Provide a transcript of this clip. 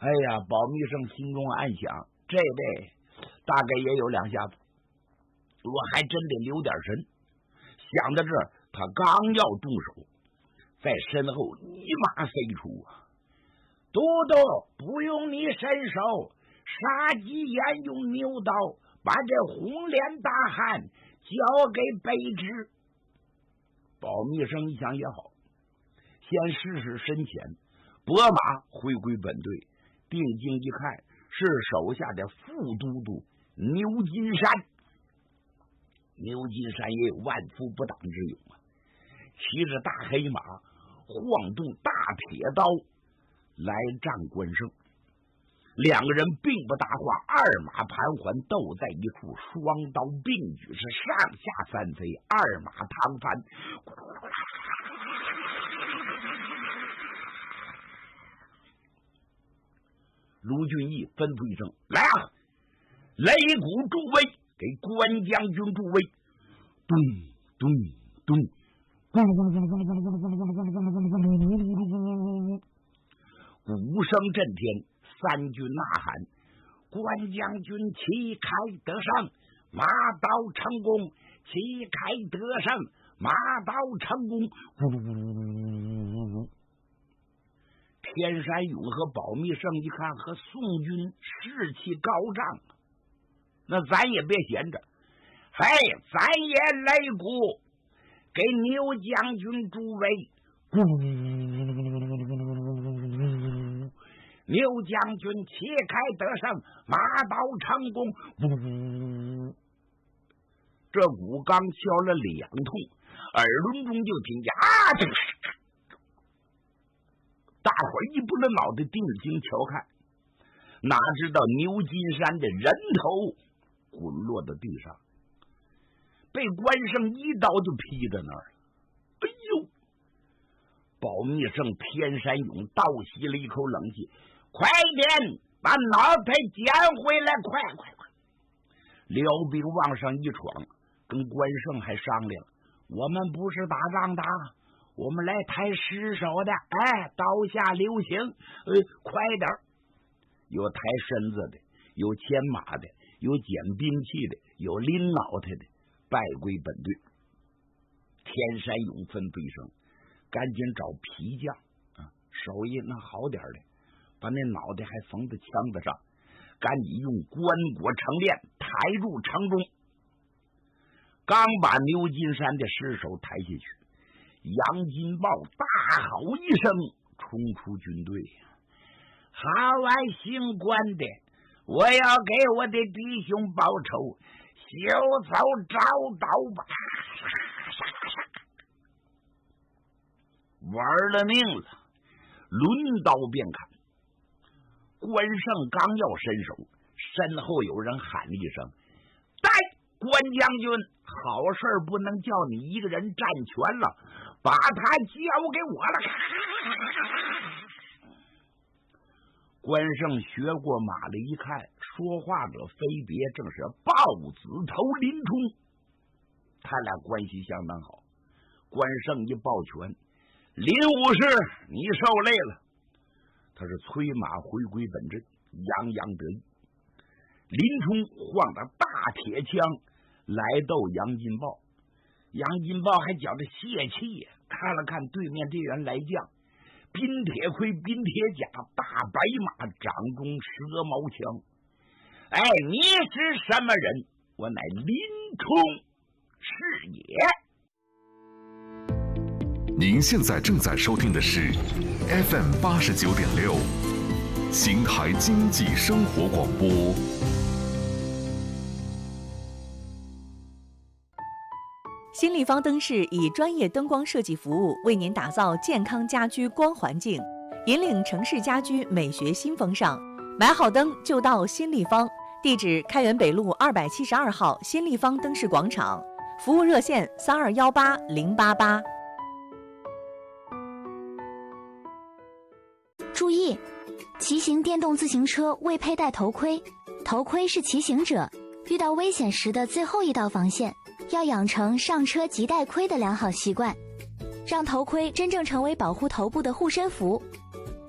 哎呀，保密生心中暗想，这位大概也有2下子，我还真得留点神。想到这儿，他刚要动手，在身后立马飞出啊！都督，不用你伸手，杀鸡焉用牛刀，把这红脸大汉交给卑职。保密生一想也好，先试试身前，拨马回归本队。定睛一看，是手下的副都督牛金山。牛金山也有万夫不挡之勇啊，骑着大黑马，晃动大铁刀来战关胜。2个人并不搭话，二马盘桓斗在一处，双刀并举，是上下翻飞，二马趟翻。卢俊义吩咐一声：“来啊，擂鼓助威，给关将军助威！”咚咚咚，鼓声震天，三军呐喊：“关将军旗开得胜，马到成功！旗开得胜，马到成功！”天山勇和保密胜一看，和宋军士气高涨，那咱也别闲着，嘿，咱也擂鼓，给牛将军助威。牛将军旗开得胜，马到成功。这鼓刚敲了2通，耳轮中就听见啊！大伙儿一不了脑袋定睛瞧看，哪知道牛金山的人头滚落到地上，被关胜一刀就劈在那儿。哎呦！保密胜、天山勇倒吸了一口冷气，快点把脑袋捡回来，快！辽兵往上一闯，跟关胜还商量，我们不是打仗的，我们来抬尸首的，刀下留情，快点！有抬身子的，有牵马的，有捡兵器的，有拎脑袋的，拜归本队。天山勇吩咐一声，赶紧找皮匠手艺那好点的，把那脑袋还缝在枪子上，赶紧用棺椁成殓，抬入城中。刚把牛金山的尸首抬下去，杨金豹大吼一声，冲出军队。好啊，姓关的，我要给我的弟兄报仇，休走招刀吧！玩了命了，抡刀便砍。关胜刚要伸手，身后有人喊了一声：“带关将军，好事不能叫你一个人占全了，把他交给我了。”关胜学过马了一看，说话者非别，正是豹子头林冲，他俩关系相当好。关胜一抱拳：“林武士，你受累了。”他是催马回归本阵，洋洋得意。林冲晃着大铁枪来斗杨金豹，杨金豹还觉着泄气，看了看对面这员来将，冰铁盔、冰铁甲，大白马，掌中蛇矛枪。你是什么人？我乃林冲是也。 您现在正在收听的是 FM 89.6邢台经济生活广播。 新立方灯饰以专业灯光设计服务为您打造健康家居光环境，引领城市家居美学新风尚。买好灯就到新立方，地址开元北路272号新立方灯饰广场，服务热线3218-088。 注意，骑行电动自行车未佩戴头盔，头盔是骑行者遇到危险时的最后一道防线，要养成上车即戴盔的良好习惯，让头盔真正成为保护头部的护身符，